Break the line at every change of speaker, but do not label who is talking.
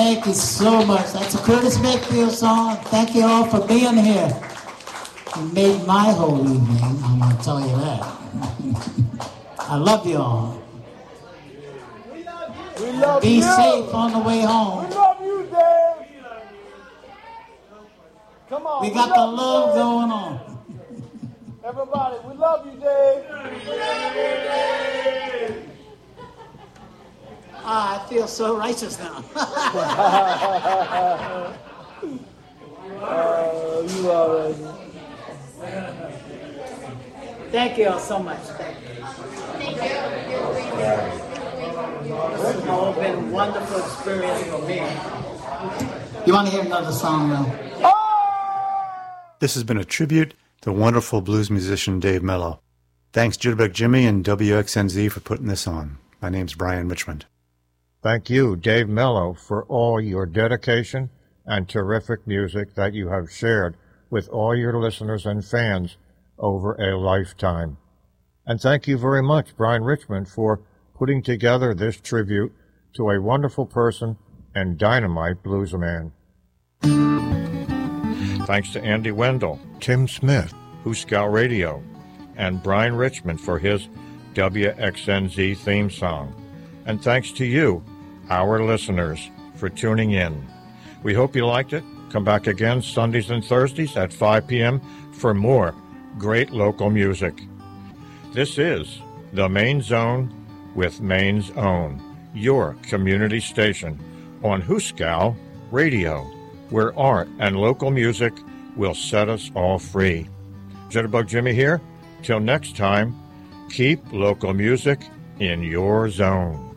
Thank you so much. That's a Curtis Mayfield song. Thank you all for being here. You made my whole evening, I'm going to tell you that. I love you all.
We love
Be
you.
safe on the way home.
We love you, Dave. Come on.
We got the love going on.
Everybody, we love you, Dave.
I feel so righteous now.
You already.
Thank you all so much. Thank you. This has all been a wonderful experience for me. You want to hear another song now?
This has been a tribute to wonderful blues musician Dave Mello. Thanks Jitterbug Jimmy and WXNZ for putting this on. My name's Brian Richmond.
Thank you, Dave Mello, for all your dedication and terrific music that you have shared with all your listeners and fans over a lifetime. And thank you very much, Brian Richmond, for putting together this tribute to a wonderful person and dynamite bluesman. Thanks to Andy Wendell, Tim Smith, Hooskow Radio, and Brian Richmond for his WXNZ theme song. And thanks to you, our listeners, for tuning in. We hope you liked it. Come back again Sundays and Thursdays at 5 p.m. for more great local music. This is The Main Zone with Maine's Own, your community station on Hooskow Radio, where art and local music will set us all free. Jitterbug Jimmy here. Till next time, keep local music in your zone.